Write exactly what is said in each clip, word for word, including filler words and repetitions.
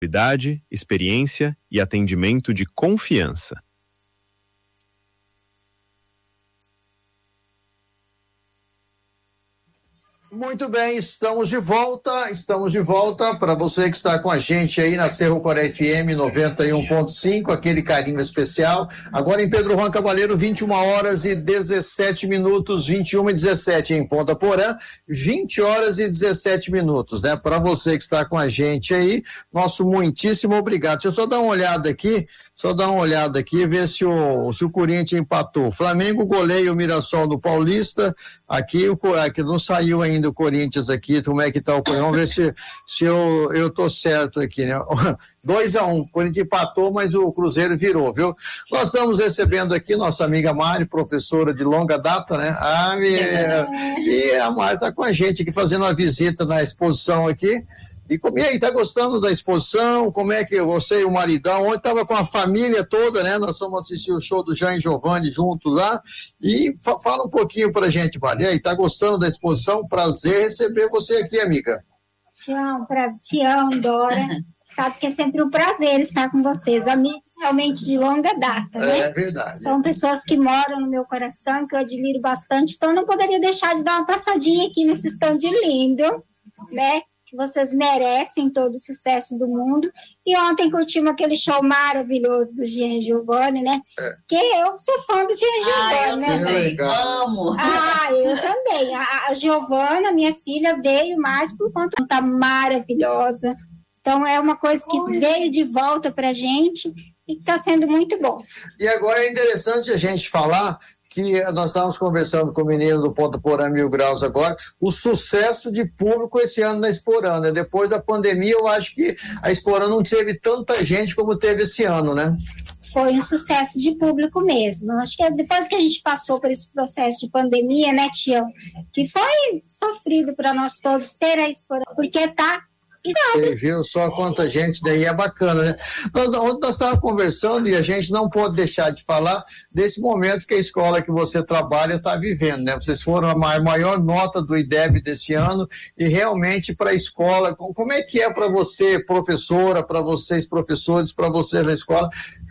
qualidade, experiência e atendimento de confiança. Muito bem, estamos de volta, estamos de volta para você que está com a gente aí na Cerro Coré F M noventa e um ponto cinco, aquele carinho especial. Agora em Pedro Juan Cavaleiro, vinte e uma horas e dezessete minutos, vinte e uma e dezessete em Ponta Porã, vinte horas e dezessete minutos, né? Para você que está com a gente aí, nosso muitíssimo obrigado. Deixa eu só dar uma olhada aqui, só dar uma olhada aqui, ver se o, se o Corinthians empatou. Flamengo goleia o Mirassol do Paulista, aqui, o, aqui não saiu ainda o Corinthians aqui, como é que tá o Corinthians? Vamos ver se, se eu, eu tô certo aqui, né? dois a um, o Corinthians empatou, mas o Cruzeiro virou, viu? Nós estamos recebendo aqui nossa amiga Mari, professora de longa data, né? Ah, minha, e a Mari tá com a gente aqui fazendo uma visita na exposição aqui. E, como, e aí, tá gostando da exposição? Como é que você e o maridão, ontem estava com a família toda, né? Nós fomos assistir o show do Jean e Giovanni juntos lá. E fa fala um pouquinho pra gente, Mari. E aí, tá gostando da exposição? Prazer receber você aqui, amiga. Tião, prazer, Tião, Dora. Sabe que é sempre um prazer estar com vocês, amigos realmente de longa data, né? É verdade. São pessoas que moram no meu coração, que eu admiro bastante, então não poderia deixar de dar uma passadinha aqui nesse stand lindo, né? Que vocês merecem todo o sucesso do mundo. E ontem curtimos aquele show maravilhoso do Jean Giovanni, né? É. Que eu sou fã do Jean Giovanni, ah, eu né? também, amo. Ah, eu também. A, a Giovanna, minha filha, veio mais por conta tá maravilhosa. Então é uma coisa que Oi. veio de volta pra gente e que está sendo muito bom. E agora é interessante a gente falar que nós estávamos conversando com o menino do Ponta Porã Mil Graus agora, o sucesso de público esse ano na Exporã, né? Depois da pandemia, eu acho que a Exporã não teve tanta gente como teve esse ano, né? Foi um sucesso de público mesmo. Acho que depois que a gente passou por esse processo de pandemia, né, Tião, que foi sofrido para nós todos ter a Exporã, porque tá Você viu só quanta gente, daí é bacana, né? Nós, ontem nós estávamos conversando e a gente não pode deixar de falar desse momento que a escola que você trabalha está vivendo, né? Vocês foram a maior nota do I D E B desse ano e realmente para a escola, como é que é para você, professora, para vocês, professores, para vocês na escola,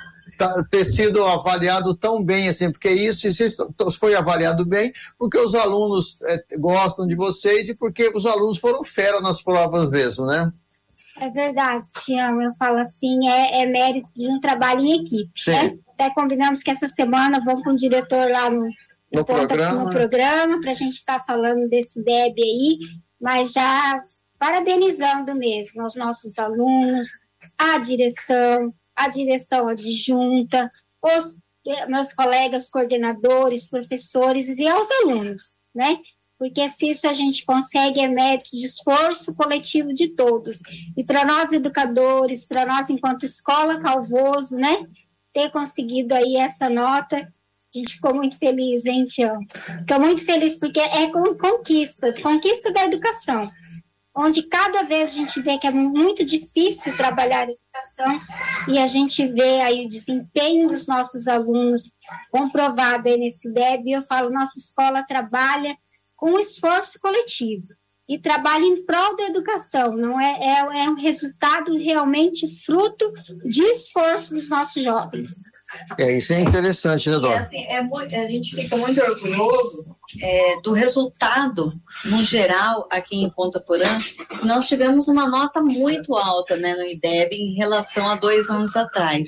ter sido avaliado tão bem assim, porque isso, isso foi avaliado bem porque os alunos é, gostam de vocês e porque os alunos foram fera nas provas mesmo, né? É verdade, Tião, eu falo assim, é, é mérito de um trabalho em equipe, Sim. Né? Até combinamos que essa semana vamos com o diretor lá no, no, no programa, no programa para a gente estar tá falando desse D E B aí, mas já parabenizando mesmo os nossos alunos, a direção, a direção adjunta, os meus colegas coordenadores, professores e aos alunos, né? Porque se isso a gente consegue é mérito de esforço coletivo de todos. E para nós educadores, para nós enquanto escola Calvoso, né? Ter conseguido aí essa nota, a gente ficou muito feliz, hein, Tião? Ficou muito feliz porque é conquista, conquista da educação. Onde cada vez a gente vê que é muito difícil trabalhar a educação e a gente vê aí o desempenho dos nossos alunos comprovado aí nesse D E B, eu falo, nossa escola trabalha com esforço coletivo e trabalha em prol da educação, não é, é, é um resultado realmente fruto de esforço dos nossos jovens. É, isso é interessante, né, Dora? É, assim, é, a gente fica muito orgulhoso é, do resultado, no geral, aqui em Ponta Porã. Nós tivemos uma nota muito alta, né, no I D E B em relação a dois anos atrás.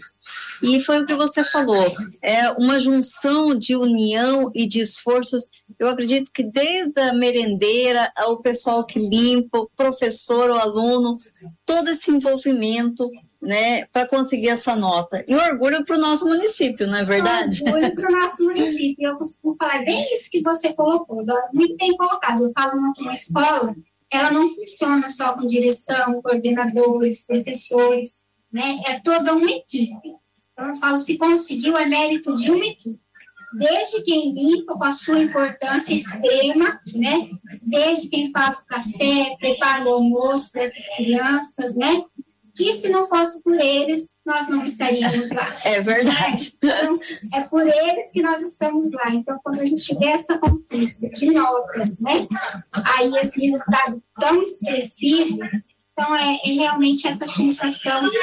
E foi o que você falou, é uma junção de união e de esforços. Eu acredito que desde a merendeira, ao pessoal que limpa, o professor, o aluno, todo esse envolvimento, né, para conseguir essa nota. E orgulho para o nosso município, não é verdade? Orgulho para o nosso município. Eu costumo falar bem isso que você colocou, muito bem colocado. Eu falo que uma escola, ela não funciona só com direção, coordenadores, professores, né? É toda uma equipe. Então, eu falo, se conseguiu, é mérito de uma equipe. Desde quem limpa, com a sua importância extrema, né? Desde quem faz o café, prepara o almoço para essas crianças, né? E se não fosse por eles, nós não estaríamos lá. É verdade. Então, é por eles que nós estamos lá. Então, quando a gente vê essa conquista de notas, né? Aí esse resultado tão expressivo, Então, é, é realmente essa sensação